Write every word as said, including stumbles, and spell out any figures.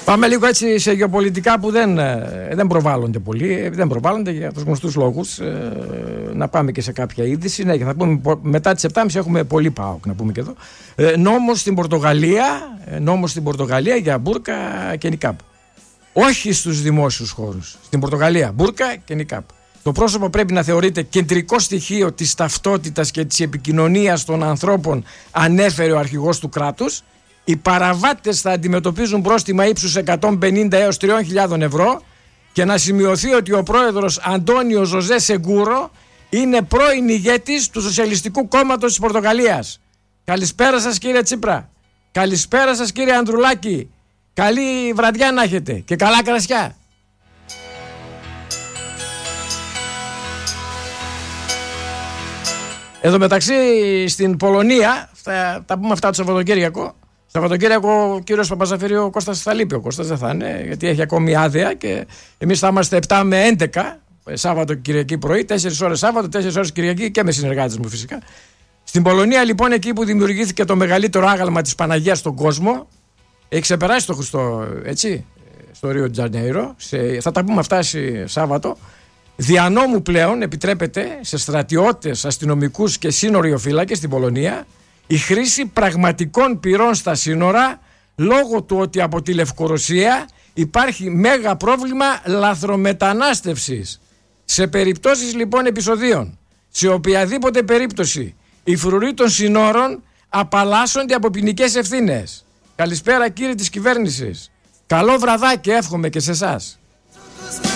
Πάμε λίγο έτσι σε γεωπολιτικά που δεν, δεν προβάλλονται πολύ. Δεν προβάλλονται για τους γνωστούς λόγους. Ε, να πάμε και σε κάποια είδηση. Ναι, θα πούμε, μετά τις επτά και μισή έχουμε πολύ ΠΑΟΚ να πούμε και εδώ. Ε, νόμος στην Πορτογαλία, νόμος στην Πορτογαλία για μπουρκα και νικάπ. Όχι στους δημόσιους χώρους. Στην Πορτογαλία, μπουρκα και νικάπ. Το πρόσωπο πρέπει να θεωρείται κεντρικό στοιχείο της ταυτότητας και της επικοινωνίας των ανθρώπων, ανέφερε ο αρχηγός του κράτους. Οι παραβάτες θα αντιμετωπίζουν πρόστιμα ύψους εκατόν πενήντα έως τρεις χιλιάδες ευρώ και να σημειωθεί ότι ο πρόεδρος Αντώνιο Ζωζέ Σεγκούρο είναι πρώην ηγέτης του Σοσιαλιστικού Κόμματος της Πορτογαλίας. Καλησπέρα σας κύριε Τσίπρα. Καλησπέρα σας κύριε Ανδρουλάκη. Καλή βραδιά να έχετε και καλά κρασιά. Εδώ μεταξύ στην Πολωνία, θα τα πούμε αυτά το Σαββατοκύριακο. Σαββατοκύριακο ο κύριος Παπαζαφύριο, ο Κώστας θα λείπει. Ο Κώστας δεν θα είναι, γιατί έχει ακόμη άδεια και εμείς θα είμαστε επτά με έντεκα Σάββατο και Κυριακή πρωί, τέσσερις ώρες Σάββατο, τέσσερις ώρες Κυριακή και με συνεργάτες μου φυσικά. Στην Πολωνία λοιπόν, εκεί που δημιουργήθηκε το μεγαλύτερο άγαλμα της Παναγίας στον κόσμο, έχει ξεπεράσει το Χριστό, έτσι, στο Ρίο Τζανέιρο. Θα τα πούμε αυτά Σάββατο. Δια νόμου πλέον επιτρέπεται σε στρατιώτες, αστυνομικούς και σύνοριοφύλακες στην Πολωνία η χρήση πραγματικών πυρών στα σύνορα, λόγω του ότι από τη Λευκορωσία υπάρχει μέγα πρόβλημα λαθρομετανάστευσης. Σε περιπτώσεις λοιπόν επεισοδίων, σε οποιαδήποτε περίπτωση οι φρουροί των συνόρων απαλλάσσονται από ποινικές ευθύνες. Καλησπέρα κύριε της κυβέρνησης. Καλό βραδάκι εύχομαι και σε εσάς.